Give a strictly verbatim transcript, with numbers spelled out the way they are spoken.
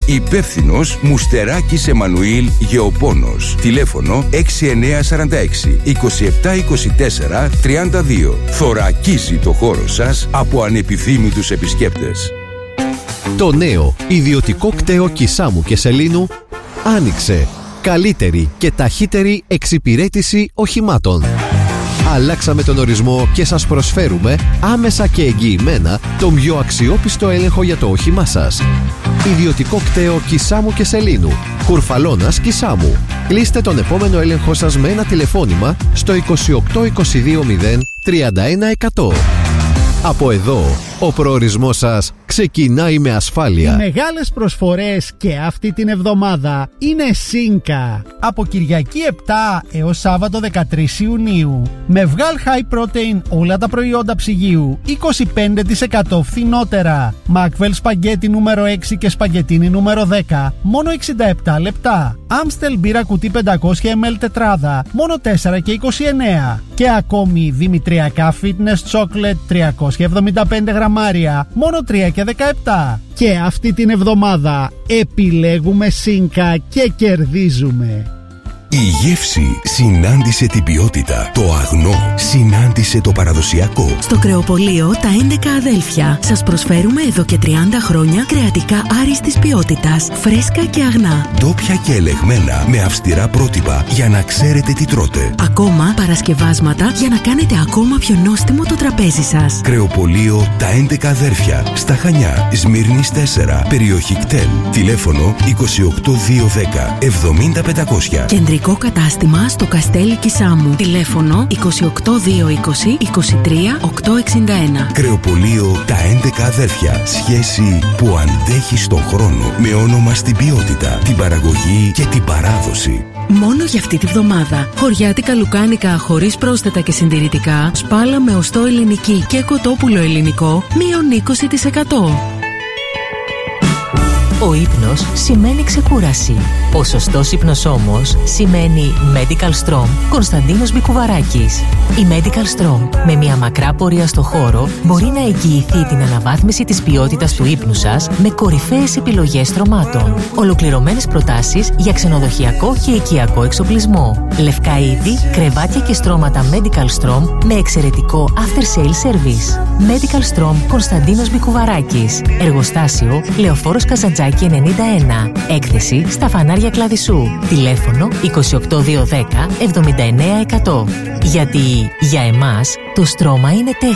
Υπεύθυνος Μουστεράκης Εμμανουήλ Γεωπόνος. Τηλέφωνο έξι εννιά τέσσερα έξι είκοσι επτά είκοσι τέσσερα τριάντα δύο. Θωρακίζει το χώρο σας από ανεπιθύμητους επισκέπτες. Το νέο ιδιωτικό κτέο Κισάμου και Σελήνου άνοιξε. Καλύτερη και ταχύτερη εξυπηρέτηση οχημάτων. Αλλάξαμε τον ορισμό και σας προσφέρουμε άμεσα και εγγυημένα τον πιο αξιόπιστο έλεγχο για το όχημά σας. Ιδιωτικό κτέο Κισάμου και Σελήνου. Κουρφαλώνας Κισάμου. Κλείστε τον επόμενο έλεγχο σας με ένα τηλεφώνημα στο είκοσι οκτώ είκοσι δύο μηδέν τριάντα ένα εκατό. Από εδώ, ο προορισμός σας ξεκινάει με ασφάλεια. Οι μεγάλες προσφορές και αυτή την εβδομάδα είναι Σίνκα. Από Κυριακή επτά έως Σάββατο δεκατρείς Ιουνίου. Με Βγάλ High Protein όλα τα προϊόντα ψυγείου είκοσι πέντε τοις εκατό φθηνότερα. Μακβέλ σπαγκέτι νούμερο έξι και σπαγκετίνι νούμερο δέκα μόνο εξήντα επτά λεπτά. Άμστελ μπύρα κουτί πεντακόσια μιλιλίτρα τετράδα μόνο τέσσερα και είκοσι εννέα. Και ακόμη δημητριακά Fitness Chocolate τριακόσια εβδομήντα πέντε γραμμάρια μόνο τρία και δεκαεπτά. Και αυτή την εβδομάδα επιλέγουμε Σίνκα και κερδίζουμε. Η γεύση συνάντησε την ποιότητα. Το αγνό συνάντησε το παραδοσιακό. Στο Κρεοπωλείο τα έντεκα αδέλφια σας προσφέρουμε εδώ και τριάντα χρόνια κρεατικά άριστης ποιότητας, φρέσκα και αγνά. Ντόπια και ελεγμένα με αυστηρά πρότυπα για να ξέρετε τι τρώτε. Ακόμα παρασκευάσματα για να κάνετε ακόμα πιο νόστιμο το τραπέζι σας. Κρεοπωλείο τα έντεκα αδέρφια. Στα Χανιά, Σμύρνης τέσσερα, περιοχή ΚΤΕΛ. Τηλέφωνο είκοσι οκτώ διακόσια δέκα εβδομήντα πεντακόσια. Κεντρικό κατάστημα στο Καστέλι Κισάμου. Τηλέφωνο είκοσι οκτώ διακόσια είκοσι είκοσι τρία οκτακόσια εξήντα ένα. Κρεοπωλείο τα έντεκα αδέρφια. Σχέση που αντέχει στον χρόνο. Με όνομα στην ποιότητα, την παραγωγή και την παράδοση. Μόνο για αυτή τη βδομάδα. Χωριάτικα λουκάνικα χωρίς πρόσθετα και συντηρητικά, σπάλα με οστό ελληνική και κοτόπουλο ελληνικό, μείον είκοσι τοις εκατό. Ο ύπνος σημαίνει ξεκούραση. Ο σωστός ύπνος όμως σημαίνει Medical Strom Κωνσταντίνος Μπικουβαράκης. Η Medical Strom με μια μακρά πορεία στο χώρο μπορεί να εγγυηθεί την αναβάθμιση της ποιότητας του ύπνου σας με κορυφαίες επιλογές στρωμάτων. Ολοκληρωμένες προτάσεις για ξενοδοχειακό και οικιακό εξοπλισμό. Λευκά είδη, κρεβάτια και στρώματα Medical Strom με εξαιρετικό after sale service. Medical Strom Κωνσταντίνος Μπικουβαράκης. Εργοστάσιο Λεωφόρος Καζαντζάκη ενενήντα ένα. Έκθεση στα φανάρια Κλαδισσού. Τηλέφωνο είκοσι οκτώ διακόσια δέκα εβδομήντα εννέα εκατό. Γιατί για εμάς το στρώμα είναι τέχνη.